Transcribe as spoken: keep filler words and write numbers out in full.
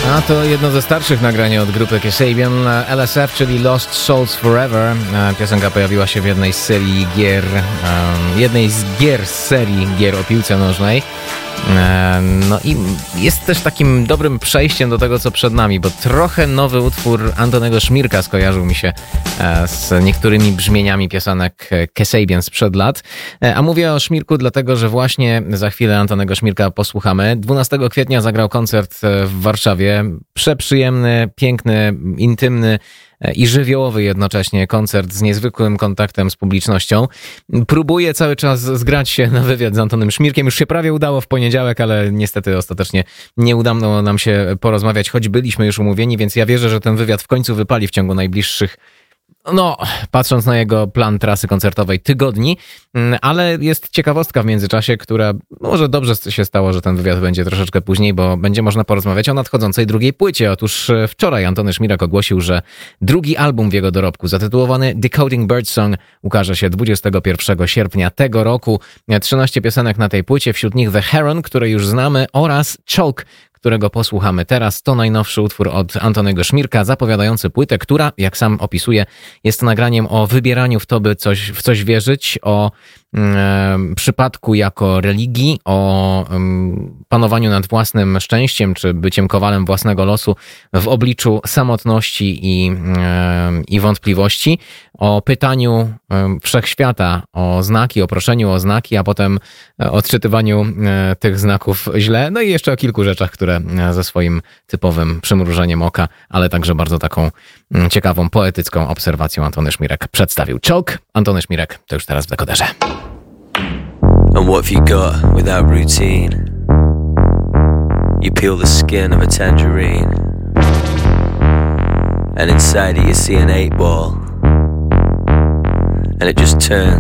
A to jedno ze starszych nagrań od grupy Kasabian, L S F, czyli Lost Souls Forever. Piosenka pojawiła się w jednej z serii gier, jednej z gier z serii gier o piłce nożnej. No i jest też takim dobrym przejściem do tego, co przed nami, bo trochę nowy utwór Antonego Szmirka skojarzył mi się z niektórymi brzmieniami piosenek Kasabian sprzed lat. A mówię o Szmirku dlatego, że właśnie za chwilę Antonego Szmirka posłuchamy. dwunastego kwietnia zagrał koncert w Warszawie. Przeprzyjemny, piękny, intymny i żywiołowy jednocześnie koncert z niezwykłym kontaktem z publicznością. Próbuję cały czas zgrać się na wywiad z Antonym Szmirkiem. Już się prawie udało w poniedziałek, ale niestety ostatecznie nie udało nam się porozmawiać, choć byliśmy już umówieni, więc ja wierzę, że ten wywiad w końcu wypali w ciągu najbliższych, no, patrząc na jego plan trasy koncertowej, tygodni, ale jest ciekawostka w międzyczasie, która może dobrze się stało, że ten wywiad będzie troszeczkę później, bo będzie można porozmawiać o nadchodzącej drugiej płycie. Otóż wczoraj Antony Szmirek ogłosił, że drugi album w jego dorobku, zatytułowany Decoding Birdsong, ukaże się dwudziestego pierwszego sierpnia tego roku. trzynaście piosenek na tej płycie, wśród nich The Heron, które już znamy, oraz Choke, którego posłuchamy teraz. To najnowszy utwór od Antonego Szmirka, zapowiadający płytę, która, jak sam opisuje, jest nagraniem o wybieraniu w to, by coś, w coś wierzyć, o e, przypadku jako religii, o e, panowaniu nad własnym szczęściem, czy byciem kowalem własnego losu w obliczu samotności i, e, i wątpliwości, o pytaniu e, wszechświata o znaki, o proszeniu o znaki, a potem e, odczytywaniu e, tych znaków źle, no i jeszcze o kilku rzeczach, które ze swoim typowym przymrużeniem oka, ale także bardzo taką ciekawą, poetycką obserwacją Antony Szmirek przedstawił. Choke, Antony Szmirek, to już teraz w dekoderze. And what have you got without routine? You peel the skin of a tangerine, and inside it you see an eight ball, and it just turns